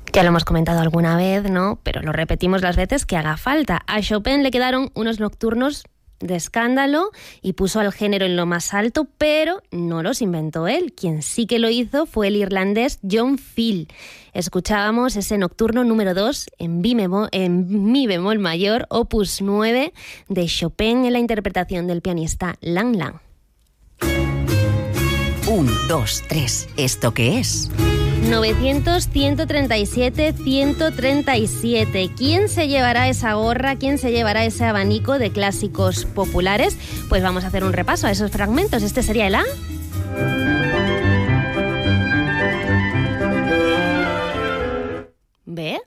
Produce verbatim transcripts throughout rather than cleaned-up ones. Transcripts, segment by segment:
Ya lo hemos comentado alguna vez, ¿no? Pero lo repetimos las veces que haga falta. A Chopin le quedaron unos nocturnos de escándalo y puso al género en lo más alto, pero no los inventó él. Quien sí que lo hizo fue el irlandés John Field. Escuchábamos ese nocturno número dos en, en mi bemol mayor, opus nueve, de Chopin en la interpretación del pianista Lang Lang. Un, dos, tres. ¿Esto qué es? novecientos, ciento treinta y siete, ciento treinta y siete. ¿Quién se llevará esa gorra? ¿Quién se llevará ese abanico de clásicos populares? Pues vamos a hacer un repaso a esos fragmentos. Este sería el A. B.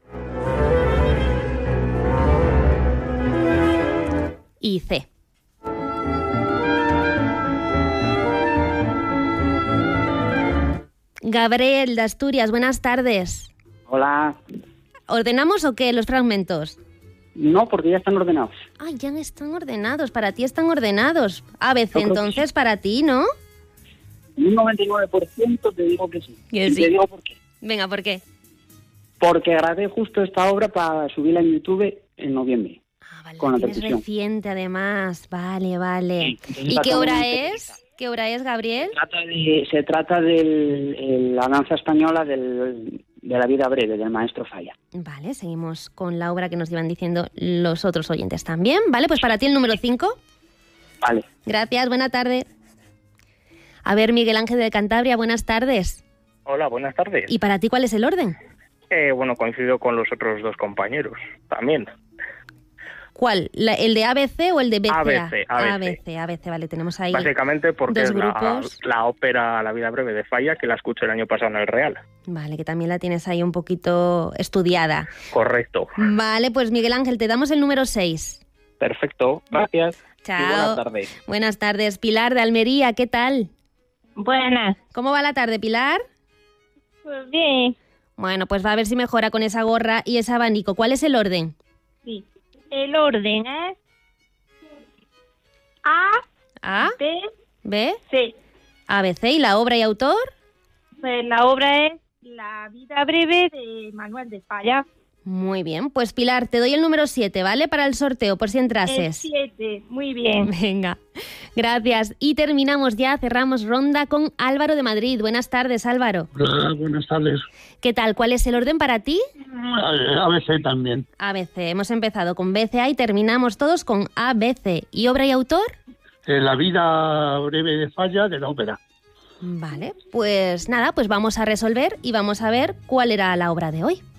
Y C. Gabriel de Asturias, buenas tardes. Hola. ¿Ordenamos o qué los fragmentos? No, porque ya están ordenados. Ah, ya están ordenados. Para ti están ordenados. A B C entonces para ti, ¿no? Un noventa y nueve por ciento te digo que sí. Que y sí. te digo por qué. Venga, ¿por qué? Porque grabé justo esta obra para subirla en YouTube en noviembre. Ah, vale, con la tienes percusión. Reciente además. Vale, vale. Sí, ¿Y qué hora es? ¿Qué hora es, Gabriel? Se trata de, se trata de la danza española del, de la vida breve, del maestro Falla. Vale, seguimos con la obra que nos iban diciendo los otros oyentes también. Vale, pues para ti el número cinco. Vale. Gracias, buena tarde. A ver, Miguel Ángel de Cantabria, buenas tardes. Hola, buenas tardes. ¿Y para ti cuál es el orden? Eh, bueno, coincido con los otros dos compañeros también. ¿Cuál? La, ¿El de A B C o el de B C A? A B C, A B C. A B C, A B C, vale, tenemos ahí Básicamente porque dos es la, grupos. la ópera La vida breve de Falla, que la escuché el año pasado en el Real. Vale, que también la tienes ahí un poquito estudiada. Correcto. Vale, pues Miguel Ángel, te damos el número seis. Perfecto, gracias. Chao. Y buenas tardes. Buenas tardes. Pilar de Almería, ¿qué tal? Buenas. ¿Cómo va la tarde, Pilar? Pues bien. Bueno, pues va a ver si mejora con esa gorra y ese abanico. ¿Cuál es el orden? Sí. El orden es A, A, B, B, C. A, B, C. ¿Y la obra y autor? Pues la obra es La vida breve de Manuel de Falla. Muy bien. Pues Pilar, te doy el número siete, ¿vale? Para el sorteo, por si El entrases. siete. Muy bien. Venga, gracias. Y terminamos ya, cerramos ronda con Álvaro de Madrid. Buenas tardes, Álvaro. Hola, buenas tardes. ¿Qué tal? ¿Cuál es el orden para ti? A B C también. A B C. Hemos empezado con B C A y terminamos todos con A B C. ¿Y obra y autor? Eh, la vida breve de Falla de la ópera. Vale, pues nada, pues vamos a resolver y vamos a ver cuál era la obra de hoy.